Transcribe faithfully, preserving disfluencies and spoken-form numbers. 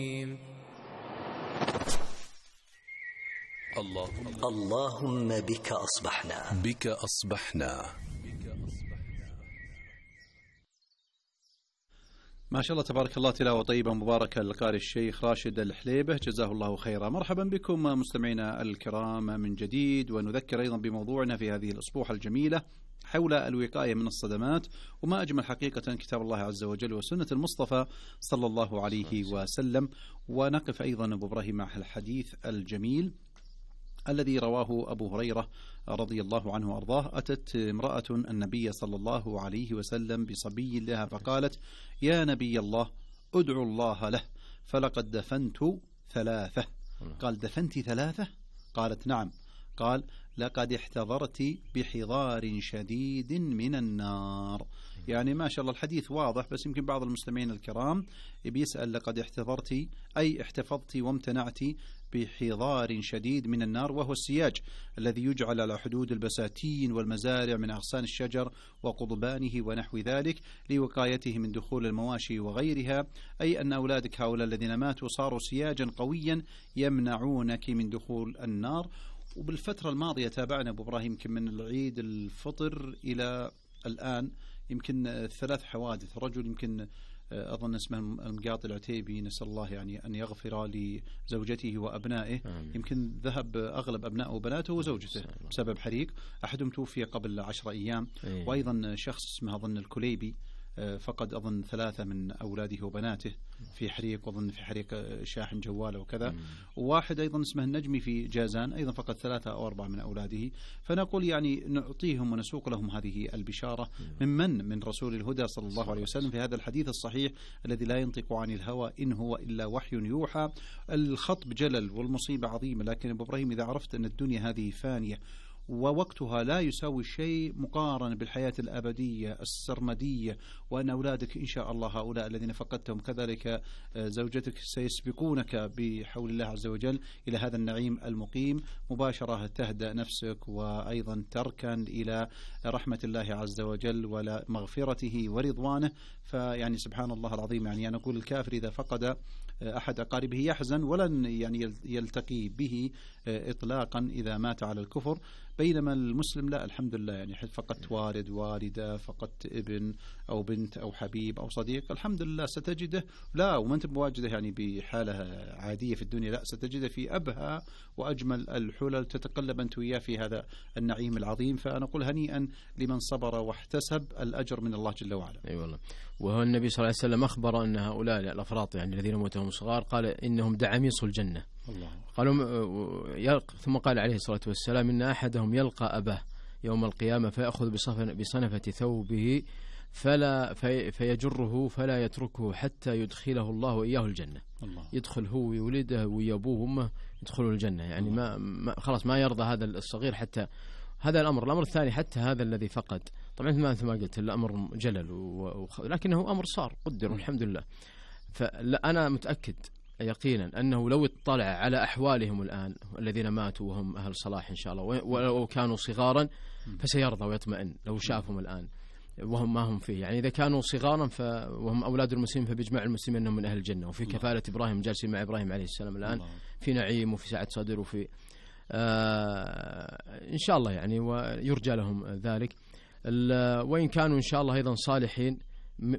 اللهم اللهم بك أصبحنا بك أصبحنا. ما شاء الله تبارك الله، تلاوة طيبة مباركة للقارئ الشيخ راشد الحليبة، جزاه الله خيرا. مرحبا بكم مستمعينا الكرام من جديد، ونذكر أيضا بموضوعنا في هذه الأسبوع الجميلة حول الوقاية من الصدمات، وما أجمل حقيقة كتاب الله عز وجل وسنة المصطفى صلى الله عليه وسلم. ونقف أيضا أبو إبراهيم مع الحديث الجميل الذي رواه أبو هريرة رضي الله عنه وأرضاه. أتت امرأة النبي صلى الله عليه وسلم بصبي لها فقالت: يا نبي الله ادعو الله له فلقد دفنت ثلاثة. قال: دفنت ثلاثة؟ قالت: نعم. قال: لقد احتضرت بحضار شديد من النار. يعني ما شاء الله الحديث واضح، بس يمكن بعض المستمعين الكرام بيسأل: لقد احتضرت أي احتفظت وامتنعت بحضار شديد من النار، وهو السياج الذي يجعل على حدود البساتين والمزارع من أغصان الشجر وقضبانه ونحو ذلك لوقايته من دخول المواشي وغيرها. أي أن أولادك هؤلاء الذين ماتوا صاروا سياجا قويا يمنعونك من دخول النار. وبالفترة الماضية تابعنا أبو إبراهيم يمكن من العيد الفطر إلى الآن يمكن ثلاث حوادث. رجل يمكن أظن اسمه المقاطع العتيبي، نسأل الله يعني أن يغفر لزوجته وأبنائه. آمين. يمكن ذهب أغلب أبنائه وبناته وزوجته بسبب حريق، أحدهم توفي قبل عشر أيام. أيه. وأيضا شخص اسمه أظن الكليبي فقد أظن ثلاثة من أولاده وبناته في حريق، وأظن في حريق شاحن جواله وكذا. وواحد أيضا اسمه النجمي في جازان أيضا فقد ثلاثة أو أربعة من أولاده. فنقول يعني نعطيهم ونسوق لهم هذه البشارة من من من رسول الهدى صلى الله عليه وسلم في هذا الحديث الصحيح الذي لا ينطق عن الهوى إن هو إلا وحي يوحى. الخطب جلل والمصيبة عظيمة، لكن أبو إبراهيم إذا عرفت أن الدنيا هذه فانية ووقتها لا يساوي شيء مقارنة بالحياة الأبدية السرمدية، وأن أولادك إن شاء الله هؤلاء الذين فقدتهم كذلك زوجتك سيسبقونك بحول الله عز وجل إلى هذا النعيم المقيم، مباشرة تهدأ نفسك وأيضا تركن إلى رحمة الله عز وجل ومغفرته ورضوانه. فيعني سبحان الله العظيم، يعني أنا أقول الكافر إذا فقد أحد أقاربه يحزن ولن يعني يلتقي به إطلاقا إذا مات على الكفر، بينما المسلم لا الحمد لله، يعني فقدت والد والدة، فقدت ابن أو بنت أو حبيب أو صديق، الحمد لله ستجده لا وما أنت مواجده يعني بحالة عادية في الدنيا، لا ستجده في أبهى وأجمل الحلل تتقلب أنت وياه في هذا النعيم العظيم. فأنا أقول هنيئا لمن صبر واحتسب، الأجر من الله جل وعلا. أي والله. وهو النبي صلى الله عليه وسلم أخبر أن هؤلاء الأفراط يعني الذين موتهم صغار قال إنهم دعاميص الجنة. الله. قالوا ثم قال عليه الصلاة والسلام: إن أحدهم يلقى أباه يوم القيامة فيأخذ بصنفة ثوبه فلا في فيجره فلا يتركه حتى يدخله الله وإياه الجنة. الله. يدخل هو وولده ويابوه وأمه يدخلوا الجنة، يعني ما, ما خلاص ما يرضى هذا الصغير حتى هذا الأمر. الأمر الثاني حتى هذا الذي فقد، طبعا مثل ما قلت الأمر جلل ولكنه أمر صار قدر الحمد لله. فأنا متأكد يقينا أنه لو اطلع على أحوالهم الآن الذين ماتوا وهم أهل صلاح إن شاء الله ولو كانوا صغارا فسيرضى ويطمئن لو شافهم الآن وهم ما هم فيه. يعني إذا كانوا صغارا وهم أولاد المسلمين فبإجماع المسلمين أنهم من أهل الجنة، وفي كفالة إبراهيم جالسين مع إبراهيم عليه السلام الآن في نعيم وفي سعة صدر وفي آه إن شاء الله يعني، ويرجى لهم ذلك. وإن كانوا إن شاء الله أيضا صالحين